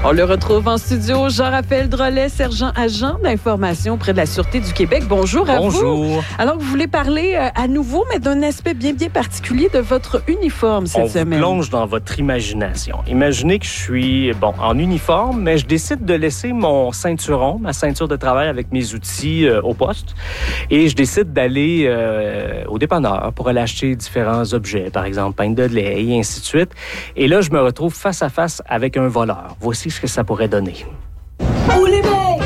On le retrouve en studio, Jean-Raphaël Drolet, sergent agent d'information auprès de la Sûreté du Québec. Bonjour à vous. Bonjour. Alors, vous voulez parler à nouveau, mais d'un aspect bien particulier de votre uniforme cette semaine. On vous plonge dans votre imagination. Imaginez que je suis en uniforme, mais je décide de laisser mon ceinturon, ma ceinture de travail avec mes outils au poste, et je décide d'aller au dépanneur pour aller acheter différents objets, par exemple pain de lait et ainsi de suite. Et là, je me retrouve face à face avec un voleur. Voici ce que ça pourrait donner. Où les mecs?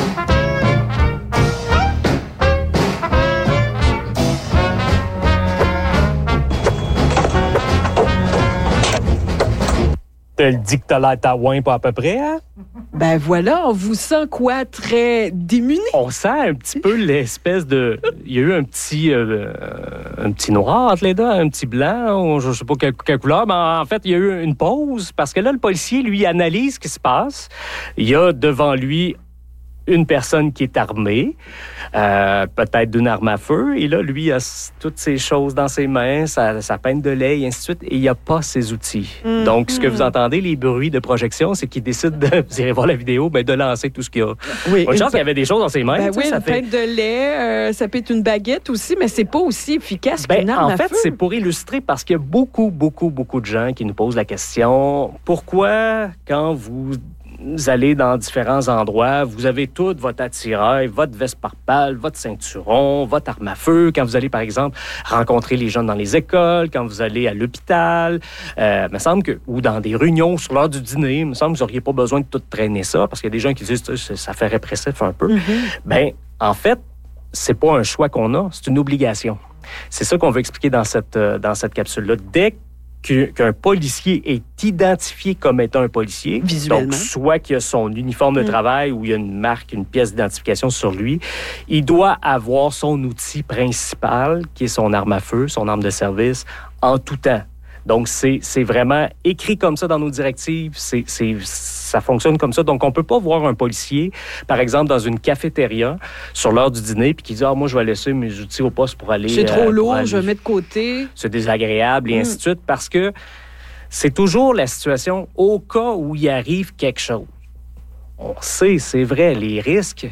Te le dis que t'as l'air taouin pas à peu près, hein? Ben voilà, on vous sent quoi? Très démuni? On sent un petit peu l'espèce de... Il y a eu un petit noir entre les deux, un petit blanc, ou je sais pas quelle couleur, mais en fait, il y a eu une pause, parce que là, le policier, lui, analyse ce qui se passe. Il y a devant lui une personne qui est armée, peut-être d'une arme à feu, et là, lui, il a toutes ces choses dans ses mains, sa peine de lait, et ainsi de suite, et il n'y a pas ses outils. Donc, ce que vous entendez, les bruits de projection, c'est qu'il décide de, vous irez voir la vidéo, de lancer tout ce qu'il y a. Oui, Une chance qu'il y avait des choses dans ses mains. Oui, une peine de lait, ça peut être une baguette aussi, mais c'est pas aussi efficace qu'une arme à feu. En fait, c'est pour illustrer, parce qu'il y a beaucoup de gens qui nous posent la question, pourquoi, quand vous allez dans différents endroits, vous avez tout votre attirail, votre veste pare-balles, votre ceinturon, votre arme à feu. Quand vous allez, par exemple, rencontrer les jeunes dans les écoles, quand vous allez à l'hôpital, me semble que, ou dans des réunions sur l'heure du dîner, il me semble que vous n'auriez pas besoin de tout traîner ça, parce qu'il y a des gens qui disent ça fait répressif un peu. En fait, c'est pas un choix qu'on a, c'est une obligation. C'est ça qu'on veut expliquer dans cette capsule-là. Dès qu'un policier est identifié comme étant un policier, donc soit qu'il a son uniforme de travail ou il y a une marque, une pièce d'identification sur lui, il doit avoir son outil principal, qui est son arme à feu, son arme de service, en tout temps. Donc, c'est vraiment écrit comme ça dans nos directives. Ça fonctionne comme ça. Donc, on ne peut pas voir un policier, par exemple, dans une cafétéria, sur l'heure du dîner, puis qui dit « Ah, moi, je vais laisser mes outils au poste pour aller... » C'est trop lourd, je vais mettre de côté. C'est désagréable, et ainsi de suite, parce que c'est toujours la situation au cas où il arrive quelque chose. On sait, c'est vrai, les risques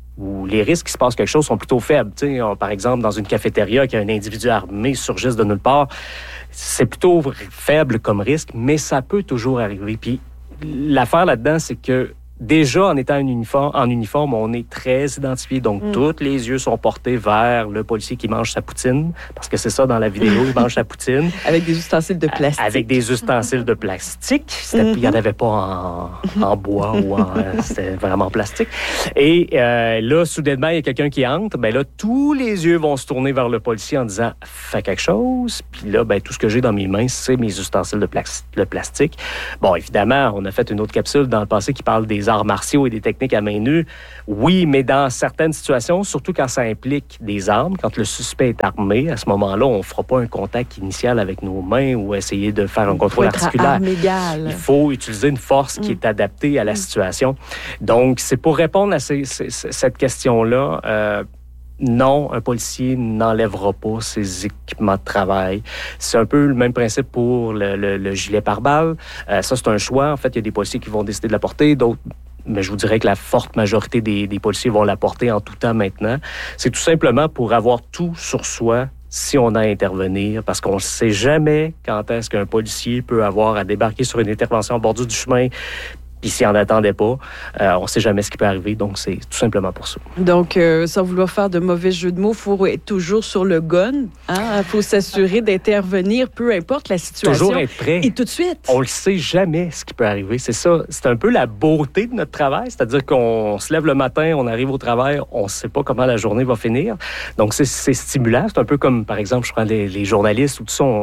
qu'il se passe quelque chose sont plutôt faibles. Par exemple, dans une cafétéria, qu'un individu armé surgisse de nulle part, c'est plutôt faible comme risque, mais ça peut toujours arriver. Puis l'affaire là-dedans, c'est que déjà, en étant en uniforme, on est très identifié. Donc, tous les yeux sont portés vers le policier qui mange sa poutine, parce que c'est ça dans la vidéo, il mange sa poutine. Avec des ustensiles de plastique. Avec des ustensiles de plastique. Il n'y en avait pas en bois ou c'était vraiment plastique. Et là, soudainement, il y a quelqu'un qui entre. Bien là, tous les yeux vont se tourner vers le policier en disant « Fais quelque chose. » Puis là, tout ce que j'ai dans mes mains, c'est mes ustensiles de plastique. Bon, évidemment, on a fait une autre capsule dans le passé qui parle des arts martiaux et des techniques à main nue. Oui, mais dans certaines situations, surtout quand ça implique des armes, quand le suspect est armé, à ce moment-là, on ne fera pas un contact initial avec nos mains ou essayer de faire un contrôle articulaire. Il faut utiliser une force qui est adaptée à la situation. Donc, c'est pour répondre à cette question-là. Non, un policier n'enlèvera pas ses équipements de travail. C'est un peu le même principe pour le gilet pare-balles. Ça, c'est un choix. En fait, il y a des policiers qui vont décider de la porter, d'autres, mais je vous dirais que la forte majorité des policiers vont la porter en tout temps maintenant. C'est tout simplement pour avoir tout sur soi si on a à intervenir, parce qu'on ne sait jamais quand est-ce qu'un policier peut avoir à débarquer sur une intervention en bordure du chemin. Puis s'il n'en attendait pas, on ne sait jamais ce qui peut arriver. Donc, c'est tout simplement pour ça. Donc, sans vouloir faire de mauvais jeux de mots, il faut être toujours sur le gun. Il faut s'assurer d'intervenir, peu importe la situation. Toujours être prêt. Et tout de suite. On ne sait jamais ce qui peut arriver. C'est ça. C'est un peu la beauté de notre travail. C'est-à-dire qu'on se lève le matin, on arrive au travail, on ne sait pas comment la journée va finir. Donc, c'est stimulant. C'est un peu comme, par exemple, je prends les journalistes ou tout ça,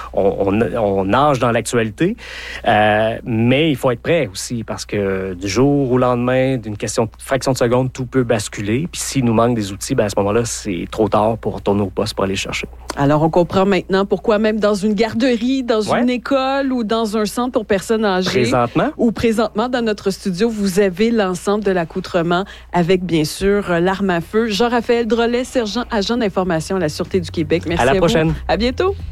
on nage dans l'actualité. Mais il faut être prêt aussi, parce que du jour au lendemain, d'une fraction de seconde, tout peut basculer. Puis s'il nous manque des outils, à ce moment-là, c'est trop tard pour retourner au poste pour aller chercher. Alors, on comprend maintenant pourquoi même dans une garderie, dans une école ou dans un centre pour personnes âgées, présentement dans notre studio, vous avez l'ensemble de l'accoutrement avec, bien sûr, l'arme à feu. Jean-Raphaël Drolet, sergent agent d'information à la Sûreté du Québec. Merci à la prochaine. À bientôt.